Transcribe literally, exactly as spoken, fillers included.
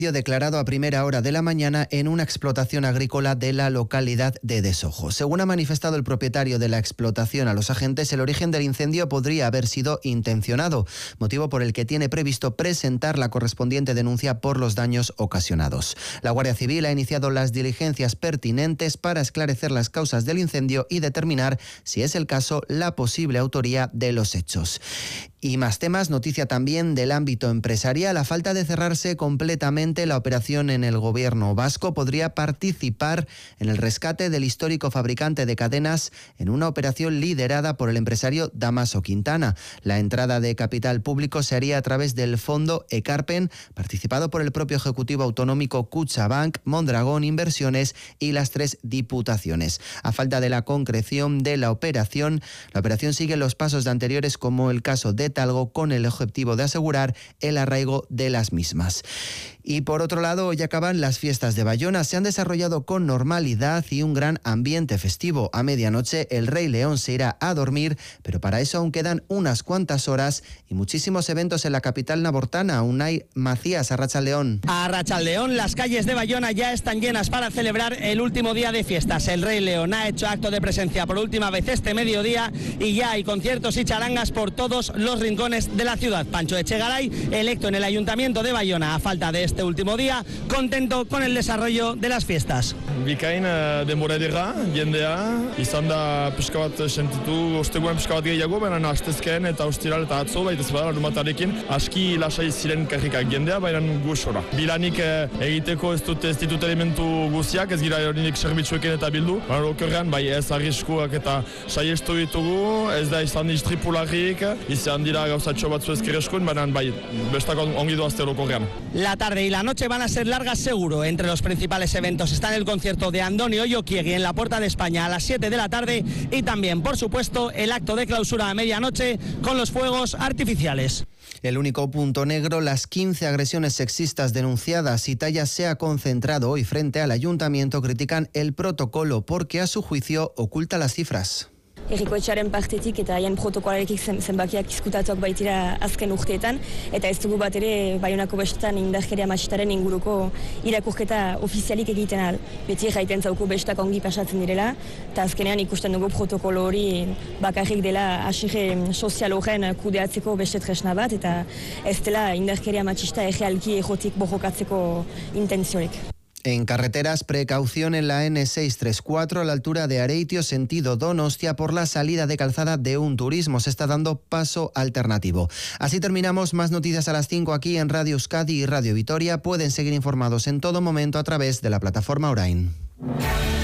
declarado a primera hora de la mañana en una explotación agrícola de la localidad de Desojo. Según ha manifestado el propietario de la explotación a los agentes, el origen del incendio podría haber sido intencionado, motivo por el que tiene previsto presentar la correspondiente denuncia por los daños ocasionados. La Guardia Civil ha iniciado las diligencias pertinentes para esclarecer las causas del incendio y determinar, si es el caso, la posible autoría de los hechos. Y más temas, noticia también del ámbito empresarial. A falta de cerrarse completamente la operación en el gobierno vasco, podría participar en el rescate del histórico fabricante de cadenas en una operación liderada por el empresario Damaso Quintana. La entrada de capital público se haría a través del fondo Ekarpen, participado por el propio Ejecutivo Autonómico Kutxabank, Mondragón Inversiones y las tres diputaciones. A falta de la concreción de la operación, la operación sigue los pasos de anteriores, como el caso de Talgo, con el objetivo de asegurar el arraigo de las mismas. Y por otro lado, hoy acaban las fiestas de Bayona. Se han desarrollado con normalidad y un gran ambiente festivo. A medianoche el Rey León se irá a dormir, pero para eso aún quedan unas cuantas horas y muchísimos eventos en la capital navarresa. Unai Macías, Arratsaldeón. A Arratsaldeón, las calles de Bayona ya están llenas para celebrar el último día de fiestas. El Rey León ha hecho acto de presencia por última vez este mediodía y ya hay conciertos y charangas por todos los rincones de la ciudad. Pancho Echegaray, electo en el Ayuntamiento de Bayona a falta de este último día, contento con el desarrollo de las fiestas. Bikain denbora ederra, jendea, izan da pixka bat sentitu, osteguan pixka bat gehiago, baina astezken eta ostiral eta atzo, baita zebara, lumatarekin, aski lasai ziren karrikak jendea, baina gusora. Bilanik egiteko ez dut ez ditut elementu guziak, ez gira horinik zerbitzuekin eta bildu, baina okerrean, bai ez arriskuak eta saiestu ditugu, ez da izan istripularrik, izan dira gauzatxo batzu ezkereskun, baina bai, bestako ongi doazte okerrean. La tarde y la noche van a ser largas seguro. Entre los principales eventos están el concierto de Andoni Oyokiegi en la Puerta de España a las siete de la tarde y también, por supuesto, el acto de clausura a medianoche con los fuegos artificiales. El único punto negro, las quince agresiones sexistas denunciadas. Italia se ha concentrado hoy frente al ayuntamiento. Critican el protocolo porque, a su juicio, oculta las cifras. Errikoetxearen partetik eta haien protokolarekin zenbakiak izkutatuak baitira azken urteetan, eta ez dugu bat ere Baionako bestetan indarkeria matxistaren inguruko irakurketa ofizialik egiten al. Beti erraiten zauku bestak ongi pasatzen direla, eta azkenean ikusten dugu protokolo hori bakarrik dela asire sozial horren kudeatzeko beste tresna bat, eta ez dela indarkeria matxista errealki ejotik borrokatzeko intentziorik. En carreteras, precaución en la ene seiscientos treinta y cuatro a la altura de Areitio, sentido Donostia, por la salida de calzada de un turismo. Se está dando paso alternativo. Así terminamos. Más noticias a las cinco aquí en Radio Euskadi y Radio Vitoria. Pueden seguir informados en todo momento a través de la plataforma Orain.